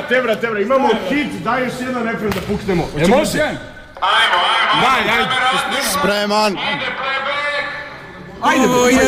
brate, imamo hit, daj još jedan refren da puknemo. Može? Ajmo, Daj, ajde. Spreman. Ajde,